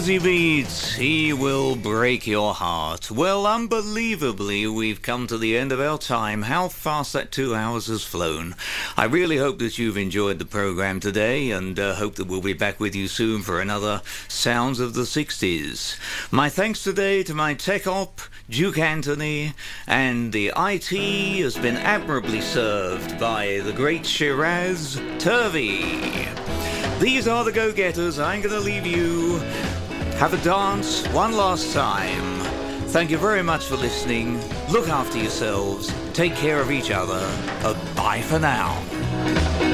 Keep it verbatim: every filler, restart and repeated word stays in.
He beats, he will break your heart. Well, unbelievably, we've come to the end of our time. How fast that two hours has flown. I really hope that you've enjoyed the program today, and uh, hope that we'll be back with you soon for another Sounds of the sixties. My thanks today to my tech op, Duke Anthony, and the I T has been admirably served by the great Shiraz Turvey. These are the Go-Getters. I'm going to leave you. Have a dance one last time. Thank you very much for listening. Look after yourselves. Take care of each other. Uh, bye for now.